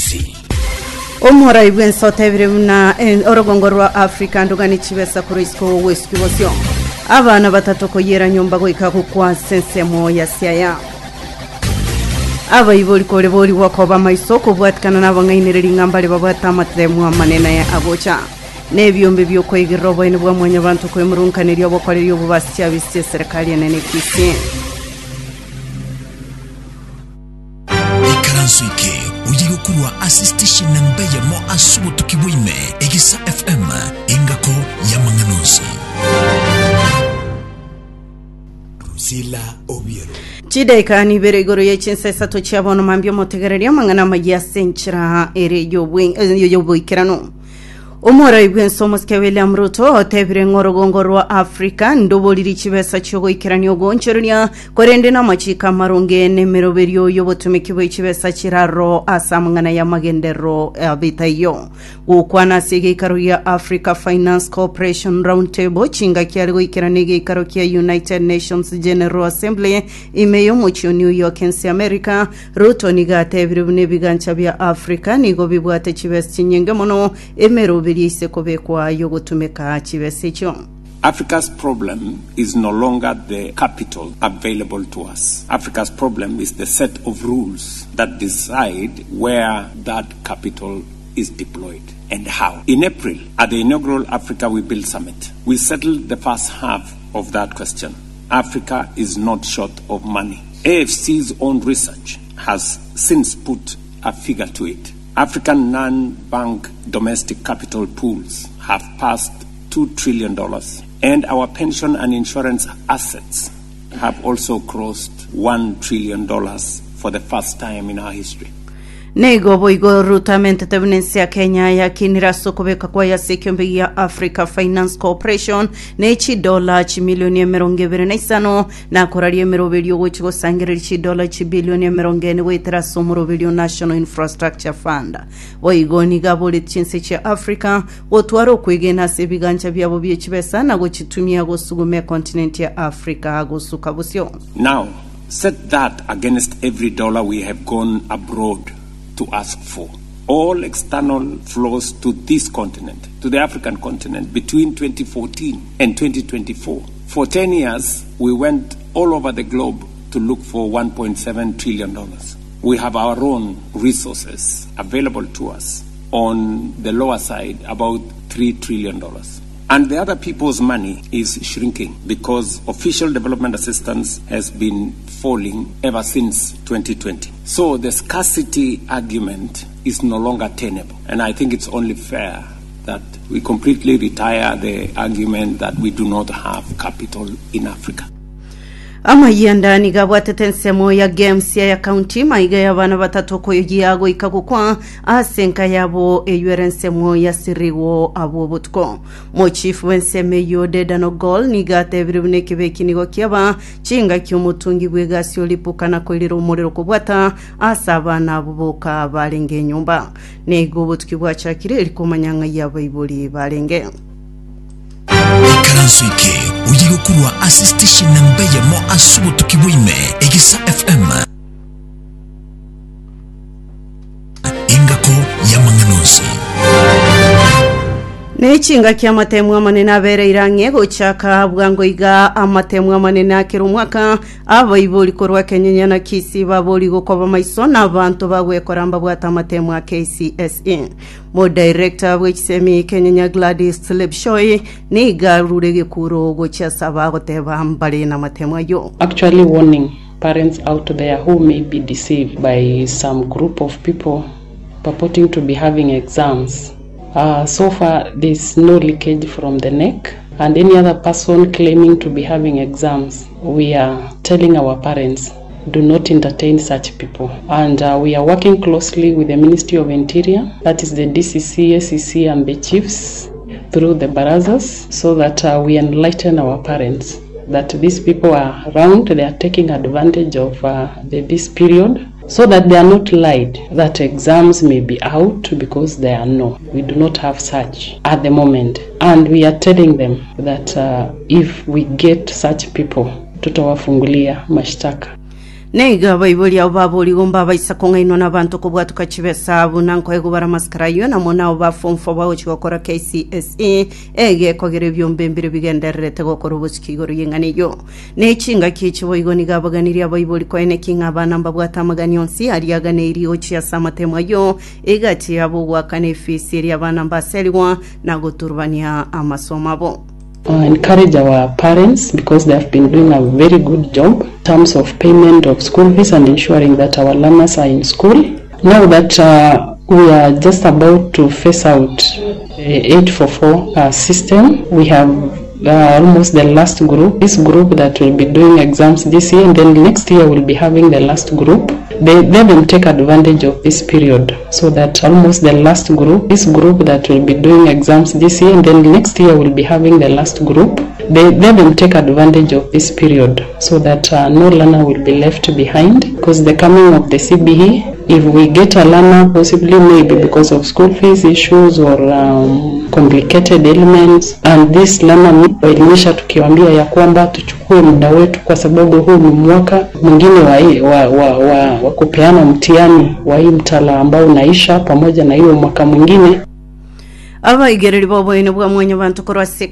News. Omora ibwen sotevire na orogongo rwa Africa ndugani chibesa kurisko weskibosyo. Abana batatu koyera nyumba goika kukwa sensemo ya siaya. Aba iboli kore boli wakoba maisoko bwatkana nabangainiriri ngambale babata matemu amanena ya agocha. Nebyombe byokwegirobo ene bwa mwanya bantu kwemurunkanira obokorera obubasya bise serikali nene kisi. Ikaransuike uyigokurwa assistation nambaye mo asubo tukibwime Egisa FM ingako ya manganonsi. Rusila Obiero Chideka ni beregoro yechensa to chiabono mambio motegereria mangana magia senchira ere yoboikirano. Omora ibwen somos ke William Ruto tebire ngorogongo rwa Africa ndoboliri chibesa chogo ikiranyo goncherunya korende na machika maronge ne meroberio yobotumikibwe chibesa chiraro asamngana ya magendero abitayo ukwana sige karuya Africa Finance Corporation Roundtable chinga kyargo ikiranege karokia United Nations General Assembly imeyo mucho New York in America. Ruto niga tebire bune bigancha bya Africa nigo bibwate chibesa chinyenge mono emero Africa's problem is no longer the capital available to us. Africa's problem is the set of rules that decide where that capital is deployed and how. In April, at the inaugural Africa We Build Summit, we settled the first half of that question. Africa is not short of money. AFC's own research has since put a figure to it. African non-bank domestic capital pools have passed $2 trillion, and our pension and insurance assets have also crossed $1 trillion for the first time in our history. Nego boigo rutamente tebunensia Kenya ya kinira sokobeka kwa ya sekyombe ya Africa Finance Corporation nechi dola chi milioni emerongebere na isano na korari emerobelio wochigo sangere chi dola chi bilioni emerongene wetera somorobelio National Infrastructure Fund. Boigo nigabole chinse chi Africa wotwaro kwegena sebigancha byabo byechibesa na gochitumia gosugume continent ya Africa gosukabusyo. Now, set that against every dollar we have gone abroad to ask for. All external flows to this continent, to the African continent, between 2014 and 2024. For 10 years, we went all over the globe to look for $1.7 trillion. We have our own resources available to us. On the lower side, about $3 trillion. And the other people's money is shrinking because official development assistance has been falling ever since 2020. So the scarcity argument is no longer tenable. And I think it's only fair that we completely retire the argument that we do not have capital in Africa. Ama yandani gabwate tensemo ya games ya county maiga ya bana batatu ko yago ikagukwa asenka yabo eyurensemo ya siriwo abo butko mo chief wenseme yode dano goal nigate biribune kibeki nigo kyaba chinga cyumutungi bwegasyo lipukana ko liro umuriro kubwata asabana abuboka balenge nyumba nego butki bwachakire likomanyanga yaba iboli balenge. Ikaransuike uyigokurwa assistation nambaye mo asubo tukibwime Egisa FM ingako ya manganonsi. Nechinga kya matemu amanena abere irange gochaka bwango iga amatemu amanena akirumwaka abayiboli korwa Kenya na kisi baboli gokoba maisona abantu bagwekoramba bwata amatemu a KCSE. Mo director w'Semi Kenya Gladys Lebshoy ni garurege kuro gochasa bagoteba ambale na matemu ayo. Actually warning parents out there who may be deceived by some group of people purporting to be having exams. So far, there's no leakage from the neck, and any other person claiming to be having exams, we are telling our parents, do not entertain such people. And we are working closely with the Ministry of Interior, that is the DCC, SEC, and the chiefs through the barazas, so that we enlighten our parents that these people are around, they are taking advantage of this period, so that they are not lied that exams may be out, because they are no. We do not have such at the moment. And we are telling them that if we get such people, tutawafungulia mashtaka. neiga baibuli abo babuli gomba baisa kongaino n'abantu kubwatuka kibesa bunanko ego baramaskarayo namona ba form 4 bawo chikokora KCSE ege kogere byombe mbere bigenderete gokora ubusikigoro yenganiyo nechinga kichibo igoni gabaganiri abaibuli ko ene kinga abana mbabwatamagani onsi ariyaganeri ochi ya samatemwayo egati abo wakane fisiri abana mbaselwa na guturbania amasomabo. Encourage our parents because they have been doing a very good job in terms of payment of school fees and ensuring that our learners are in school. Now that we are just about to phase out 844 system, we have almost the last group. This group that will be doing exams this year, and then next year we'll be having the last group. They will take advantage of this period so that almost the last group, this group that will be doing exams this year, and then next year we'll be having the last group. They will take advantage of this period so that no learner will be left behind, because the coming of the CBE, if we get a learner possibly maybe because of school fees issues or complicated elements, and this learner elimisha tukiwaambia ya kwamba tuchukue muda wetu kwa sababu huu ni mwaka mwingine wa kupeana mtihani wa hii mtaala ambao unaisha pamoja na hiyo mwaka mwingine. Aba igereri bobo ino bwa mwenye bantu korwa